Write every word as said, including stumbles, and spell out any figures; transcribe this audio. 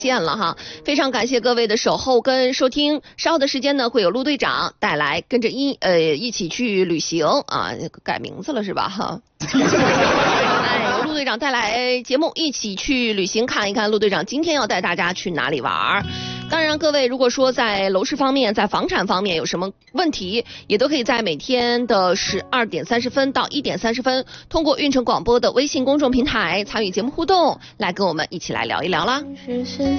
见了哈，非常感谢各位的守候跟收听。稍后的时间呢，会有陆队长带来跟着一呃一起去旅行啊，改名字了是吧哈？哎，陆队长带来节目，一起去旅行，看一看陆队长今天要带大家去哪里玩。当然，各位如果说在楼市方面、在房产方面有什么问题，也都可以在每天的十二点三十分到一点三十分，通过运城广播的微信公众平台参与节目互动，来跟我们一起来聊一聊啦。